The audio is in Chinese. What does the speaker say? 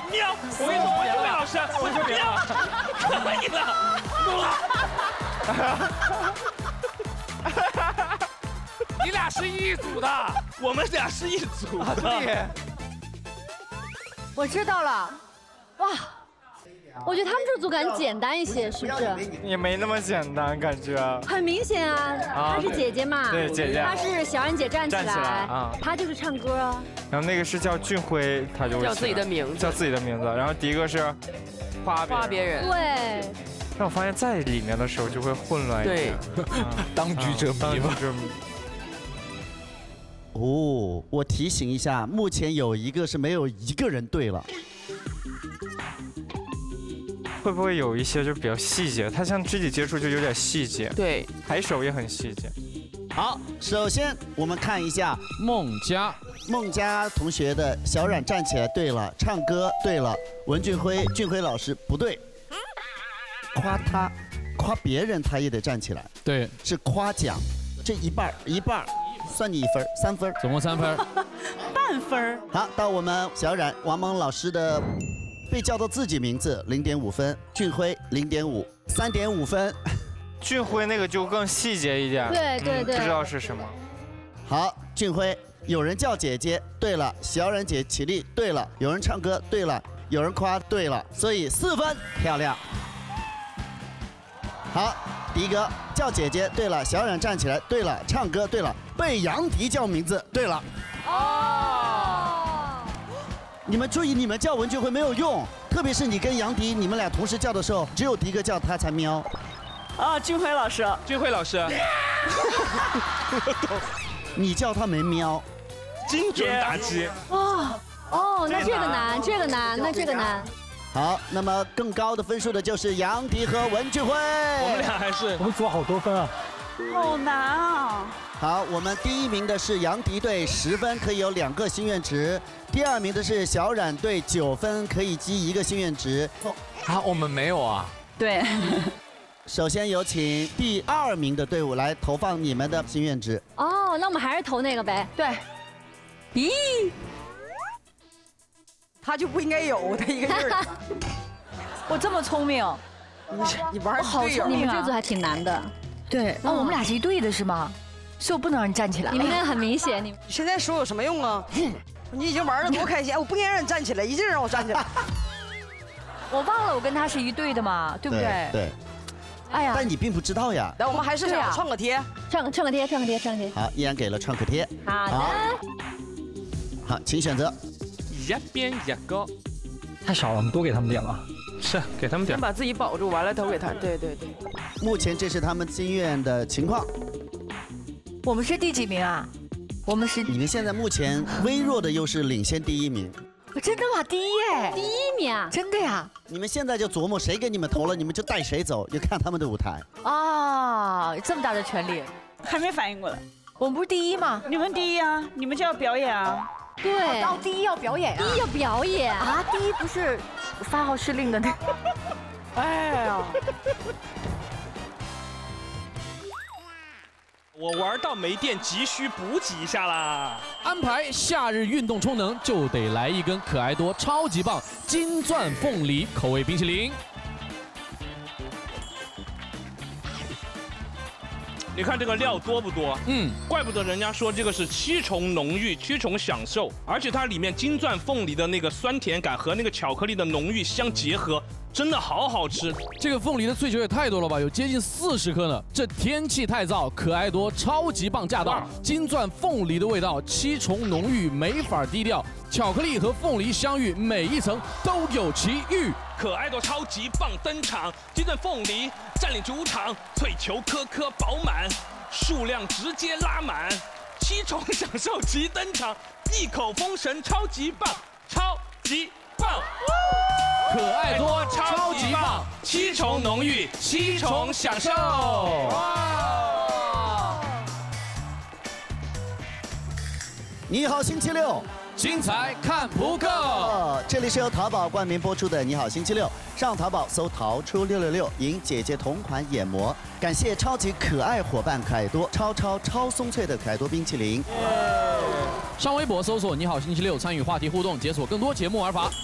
喵！我跟你说，文俊辉老师，我就喵，可以了。你俩是一组的，我们俩是一组的。 我知道了，哇！我觉得他们这组感简单一些，是不是？ 也没那么简单，感觉。 很明显啊，她是姐姐嘛， 对姐姐。 她是小冉姐站起来啊， 她就是唱歌啊。 然后那个是叫俊辉，他就会叫自己的名字， 叫自己的名字。然后第一个是夸别人， 对。 但我发现在里面的时候就会混乱一点。 当局者迷嘛。 哦，我提醒一下，目前有一个是没有一个人对了。 会不会有一些就比较细节？它像肢体接触就有点细节， 对， 抬手也很细节。 好，首先我们看一下孟佳同学的小冉站起来对了，唱歌对了，文俊辉老师不对，夸别人他也得站起来， 对， 是夸奖，这一半算你1分，3分， 总共3分， 半分。 好，到我们小冉王蒙老师的。被叫到自己名字0.5分，俊辉0.5，3.5分。 俊辉那个就更细节一点， 对， 不知道是什么。 好，俊辉，有人叫姐姐，对了；小冉姐起立，对了；有人唱歌，对了；有人夸，对了。所以4分，漂亮。好，第一个叫姐姐，对了；小冉站起来，对了；唱歌，对了；被杨迪叫名字，对了。你们注意，你们叫文俊辉没有用，特别是你跟杨迪，你们俩同时叫的时候，只有迪哥叫他才喵。 啊，俊辉老师， 你叫他没喵， 精准打击。 哦，那这个难。 好，那么更高的分数的就是杨迪和文俊辉。 我们俩我们组好多分啊， 好难啊。 好，我们第1名的是杨迪队10分，可以有2个心愿值。第2名的是小冉队9分，可以积1个心愿值。 啊，我们没有啊。 对。 首先有请第2名的队伍来投放你们的心愿值。 哦，那我们还是投那个呗。 对。咦，他就不应该有的一个劲儿。我这么聪明，你玩好聪明啊！你们这组还挺难的。 对，那我们俩是一队的是吗？所以我不能让你站起来。 你们那个很明显，你现在说有什么用啊？你已经玩的多开心，我不应该让你站起来，一劲让我站起来。 我忘了我跟他是一队的嘛，对不对？ 对。 哎呀， 但你并不知道呀。 来，我们还是想创个贴， 创个贴。 好，依然给了创可贴。 好的。 好，请选择。 一边一个。 太少了，我们多给他们点吧。 是，给他们点。 先把自己保住，完了投给他。对。 目前这是他们心愿的情况。 我们是第几名啊？我们是。 你们现在目前微弱的优势领先第1名。 真的吗？第1耶！ 第1名啊！ 真的呀！ 你们现在就琢磨谁给你们投了，你们就带谁走，就看他们的舞台。 啊，这么大的权利， 还没反应过来。 我们不是第1吗？ 你们第1啊，你们就要表演啊。 对， 到第1要表演啊！ 第1要表演啊！第1不是发号施令的那。 哎呀！ 我玩到没电，急需补给一下啦。 安排夏日运动充能，就得来一根可爱多超级棒金钻凤梨口味冰淇淋。 你看这个料多不多？怪不得人家说这个是7重浓郁、7重享受，而且它里面金钻凤梨的那个酸甜感和那个巧克力的浓郁相结合，真的好好吃。 这个凤梨的脆球也太多了吧，有接近40颗呢。这天气太燥，可爱多超级棒驾到！金钻凤梨的味道7重浓郁，没法低调。巧克力和凤梨相遇，每一层都有其寓。 可爱多超级棒登场，金钻凤梨占领主场，脆球颗颗饱满，数量直接拉满，7重享受齐登场，一口封神超级棒，超级棒！ 可爱多超级棒 ，7重浓郁，7重享受。哇！ 你好，星期六。 精彩看不够。 这里是由淘宝冠名播出的《你好星期六》，上淘宝搜“淘出666”，赢姐姐同款眼膜。感谢超级可爱伙伴可爱多，超松脆的可爱多冰淇淋。 上微博搜索“你好星期六”，参与话题互动，解锁更多节目玩法。